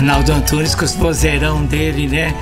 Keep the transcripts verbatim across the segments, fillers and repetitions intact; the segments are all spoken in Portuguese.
Arnaldo Antunes com os vozeirão dele, né?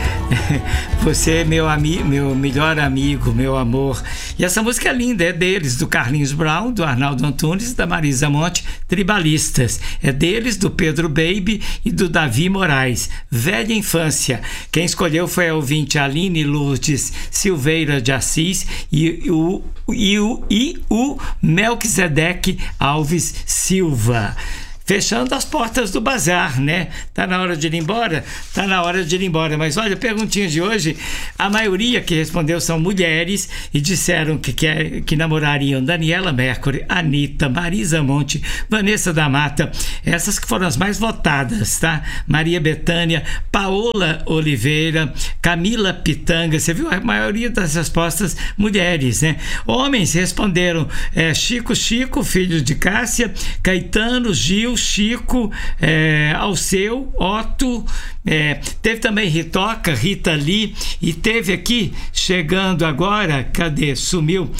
Você é meu, ami- meu melhor amigo, meu amor. E essa música é linda, é deles, do Carlinhos Brown, do Arnaldo Antunes e da Marisa Monte, Tribalistas. É deles, do Pedro Baby e do Davi Moraes, Velha Infância. Quem escolheu foi a ouvinte Aline Lourdes Silveira de Assis e o, e o, e o Melquisedeque Alves Silva. Fechando as portas do bazar, né? Tá na hora de ir embora? Tá na hora de ir embora. Mas olha, a perguntinha de hoje, a maioria que respondeu são mulheres e disseram que, que, que namorariam Daniela Mercury, Anitta, Marisa Monte, Vanessa da Mata, essas que foram as mais votadas, tá? Maria Bethânia, Paola Oliveira, Camila Pitanga, você viu? A maioria das respostas, mulheres, né? Homens responderam é, Chico Chico, filho de Cássia, Caetano, Gil, Chico, é, Alceu, Otto, é, teve também Ritoca, Rita Lee, e teve aqui, chegando agora, cadê? Sumiu,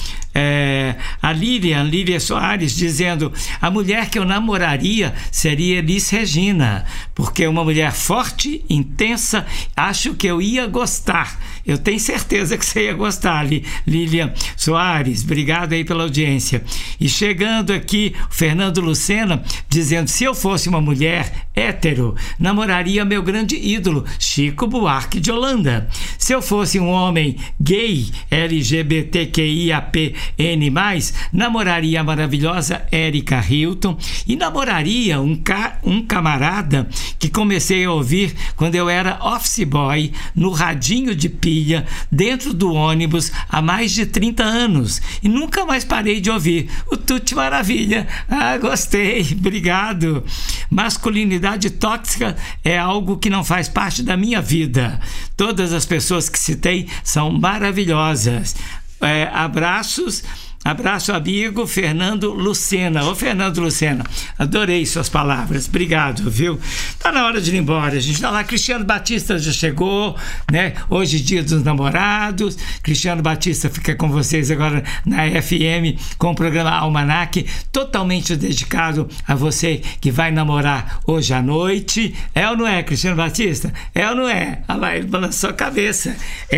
é, a Lilian, Lilian Soares, dizendo: a mulher que eu namoraria seria Elis Regina, porque é uma mulher forte, intensa, acho que eu ia gostar. Eu tenho certeza que você ia gostar, Lilian Soares, obrigado aí pela audiência. E chegando aqui, Fernando Lucena, dizendo: se eu fosse uma mulher hétero, namoraria meu grande ídolo, Chico Buarque de Holanda. Se eu fosse um homem gay, L G B T Q I A P N mais, namoraria a maravilhosa Erika Hilton e namoraria um, ca- um camarada que comecei a ouvir quando eu era office boy no radinho de pilha dentro do ônibus há mais de trinta anos e nunca mais parei de ouvir o Tutti Maravilha. Ah, gostei, obrigado. Masculinidade tóxica é algo que não faz parte da minha vida. Todas as pessoas que citei são maravilhosas. É, abraços. Abraço, amigo Fernando Lucena. Ô, Fernando Lucena, adorei suas palavras. Obrigado, viu? Tá na hora de ir embora. A gente tá lá. Cristiano Batista já chegou, né? Hoje, dia dos namorados. Cristiano Batista fica com vocês agora na F M com o programa Almanac, totalmente dedicado a você que vai namorar hoje à noite. É ou não é, Cristiano Batista? É ou não é? Olha lá, ele balançou a cabeça.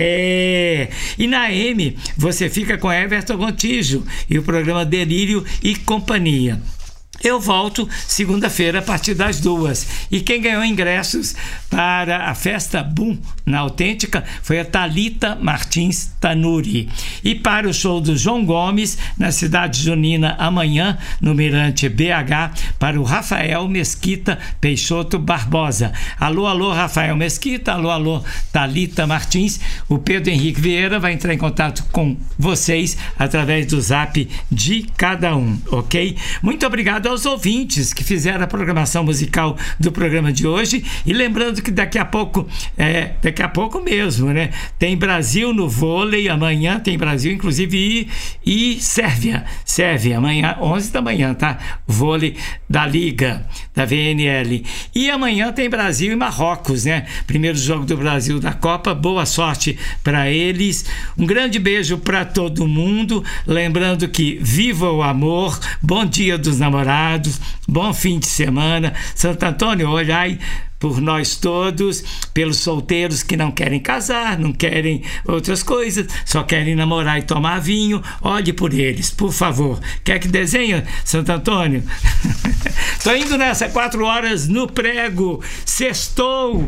É. E na M, você fica com Everton Gontijo e o programa Delírio e Companhia. Eu volto segunda-feira a partir das duas. E quem ganhou ingressos para a festa Boom na Autêntica foi a Thalita Martins Tanuri. E para o show do João Gomes na Cidade Junina amanhã no Mirante B H para o Rafael Mesquita Peixoto Barbosa. Alô, alô, Rafael Mesquita. Alô, alô, Thalita Martins. O Pedro Henrique Vieira vai entrar em contato com vocês através do zap de cada um, ok? Muito obrigado aos ouvintes que fizeram a programação musical do programa de hoje, e lembrando que daqui a pouco é, daqui a pouco mesmo, né, tem Brasil no vôlei, amanhã tem Brasil inclusive e, e Sérvia, Sérvia, amanhã onze da manhã, tá? Vôlei da Liga, da V N L, e amanhã tem Brasil e Marrocos, né? Primeiro jogo do Brasil da Copa, boa sorte para eles, um grande beijo para todo mundo, lembrando que viva o amor, bom dia dos namorados, bom fim de semana. Santo Antônio, olhai por nós todos, pelos solteiros que não querem casar, não querem outras coisas, só querem namorar e tomar vinho, olhe por eles, por favor. Quer que desenhe, Santo Antônio? Tô indo nessa, quatro horas no prego, sextou,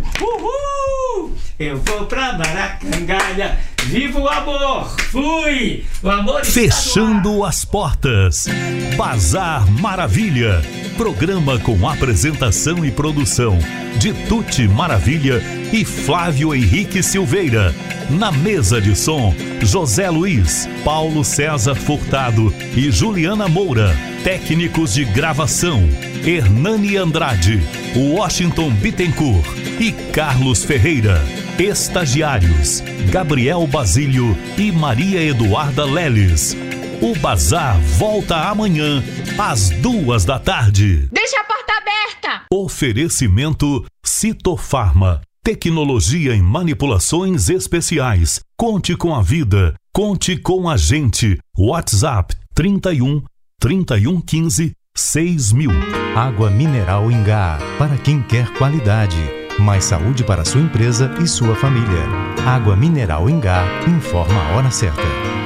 uhul! Eu vou pra Maracangalha, viva o amor, fui! O amor está fechando as portas, Bazar Maravilha, programa com apresentação e produção de Tutti Maravilha e Flávio Henrique Silveira. Na mesa de som, José Luiz, Paulo César Furtado e Juliana Moura. Técnicos de gravação, Hernani Andrade, Washington Bittencourt e Carlos Ferreira. Estagiários, Gabriel Basílio e Maria Eduarda Leles. O Bazar volta amanhã às duas da tarde. Deixa a porta aberta! Oferecimento Citofarma. Tecnologia em manipulações especiais. Conte com a vida. Conte com a gente. WhatsApp trinta e um, trinta e um quinze, seis mil. Água mineral Ingá. Para quem quer qualidade. mais saúde para sua empresa e sua família. Água Mineral Ingá informa a hora certa.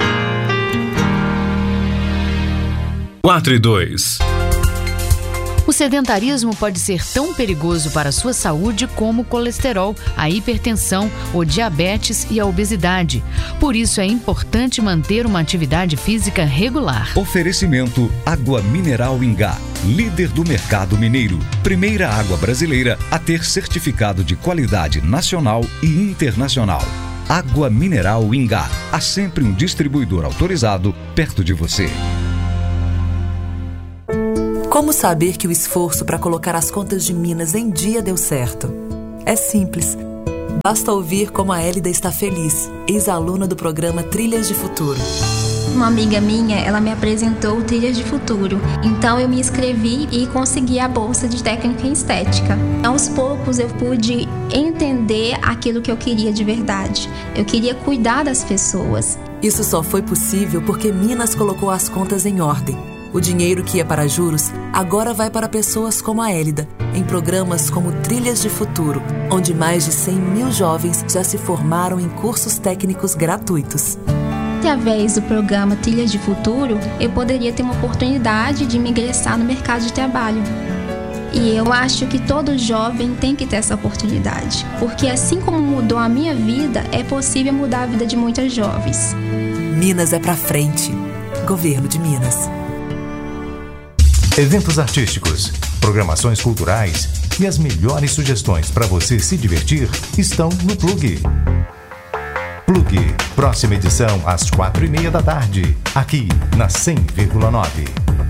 quatro e dois. O sedentarismo pode ser tão perigoso para a sua saúde como o colesterol, a hipertensão, o diabetes e a obesidade. Por isso é importante manter uma atividade física regular. Oferecimento Água Mineral Ingá, líder do mercado mineiro. Primeira água brasileira a ter certificado de qualidade nacional e internacional. Água Mineral Ingá. Há sempre um distribuidor autorizado perto de você. Como saber que o esforço para colocar as contas de Minas em dia deu certo? É simples. Basta ouvir como a Hélida está feliz, ex-aluna do programa Trilhas de Futuro. Uma amiga minha, ela me apresentou Trilhas de Futuro. Então eu me inscrevi e consegui a bolsa de técnica em estética. Aos poucos eu pude entender aquilo que eu queria de verdade. Eu queria cuidar das pessoas. Isso só foi possível porque Minas colocou as contas em ordem. O dinheiro que ia para juros agora vai para pessoas como a Hélida, em programas como Trilhas de Futuro, onde mais de cem mil jovens já se formaram em cursos técnicos gratuitos. Através do programa Trilhas de Futuro, eu poderia ter uma oportunidade de me ingressar no mercado de trabalho. E eu acho que todo jovem tem que ter essa oportunidade, porque assim como mudou a minha vida, é possível mudar a vida de muitas jovens. Minas é pra frente. Governo de Minas. Eventos artísticos, programações culturais e as melhores sugestões para você se divertir estão no Plug. Plug, próxima edição às quatro e meia da tarde, aqui na cem vírgula nove.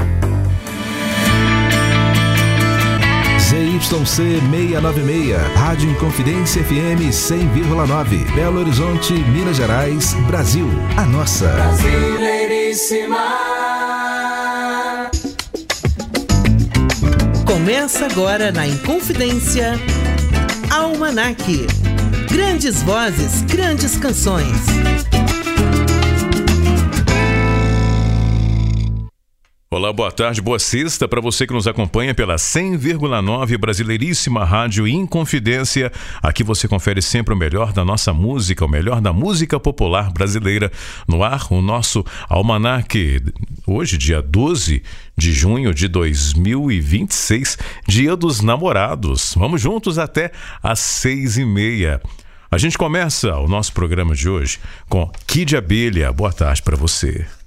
Z Y C seiscentos e noventa e seis, Rádio Inconfidência F M cem vírgula nove, Belo Horizonte, Minas Gerais, Brasil, a nossa. Brasileiríssima. Começa agora na Inconfidência, Almanac. Grandes vozes, grandes canções. Olá, boa tarde, boa sexta para você que nos acompanha pela cem vírgula nove Brasileiríssima Rádio Inconfidência. Aqui você confere sempre o melhor da nossa música, o melhor da música popular brasileira. No ar, o nosso Almanac. Hoje, dia doze de junho de dois mil e vinte e seis, Dia dos Namorados. Vamos juntos até às seis e meia. A gente começa o nosso programa de hoje com Kid Abelha. Boa tarde para você.